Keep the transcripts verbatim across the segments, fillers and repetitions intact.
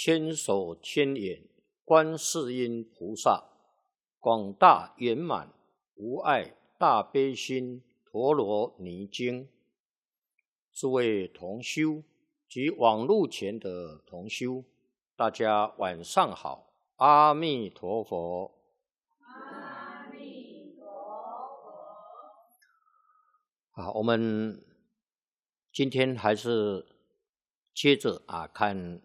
千手千眼观世音菩萨，广大圆满无碍大悲心陀罗尼经。诸位同修及网络前的同修，大家晚上好，阿弥陀佛。 阿弥陀佛。 好，我们今天还是接着啊看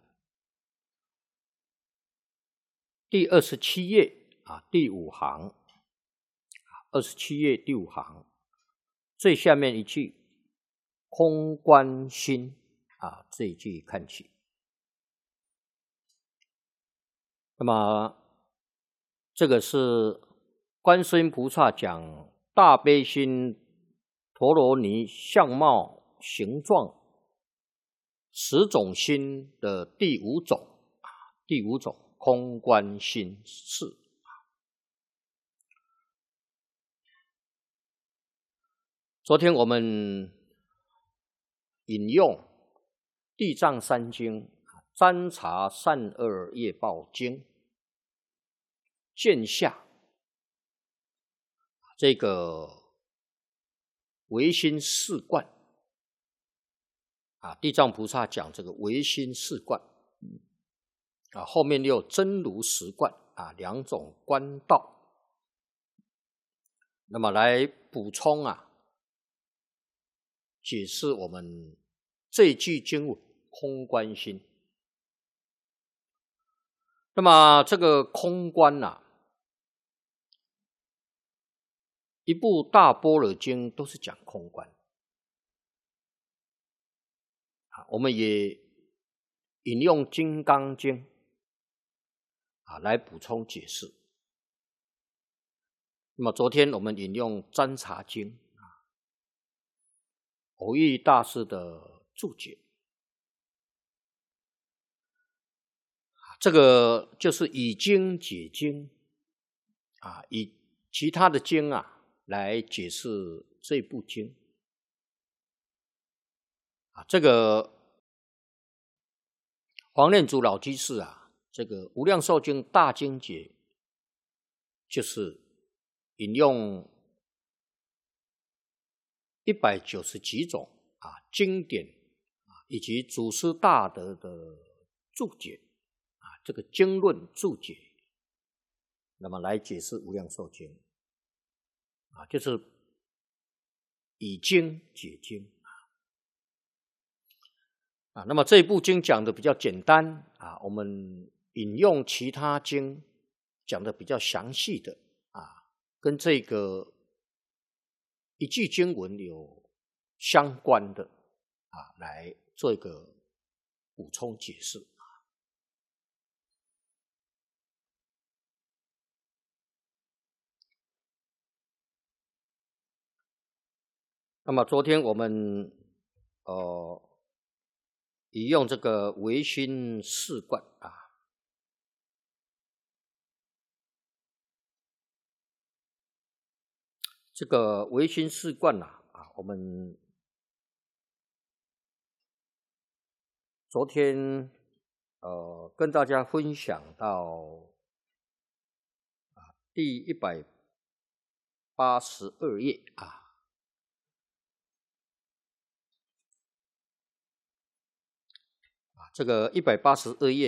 第二十七页啊第五行，二十七页第五行最下面一句空观心啊，这一句看起。那么这个是观世音菩萨讲大悲心陀罗尼相貌形状十种心的第五种，第五种空观心是。昨天我们引用地藏三经占察善恶业报经见下这个唯心四观啊，地藏菩萨讲这个唯心四观啊，后面又有真如实观啊，两种观道，那么来补充啊，解释我们这一句经文空观心。那么这个空观啊，一部大般若经都是讲空观啊，我们也引用金刚经啊来补充解释。那么昨天我们引用占察经啊，偶益大师的注解，这个就是以经解经啊，以其他的经啊来解释这部经啊。这个黄念祖老居士啊，这个无量寿经大经解就是引用一百九十几种啊经典啊，以及祖师大德的注解啊，这个经论注解，那么来解释无量寿经啊，就是以经解经啊。那么这一部经讲的比较简单啊，我们引用其他经讲的比较详细的啊，跟这个一句经文有相关的啊，来做一个补充解释。那么昨天我们呃引用这个唯心四观啊，这个唯心四观啊，啊，我们昨天呃跟大家分享到啊第一百八十二页啊。这个一百八十二页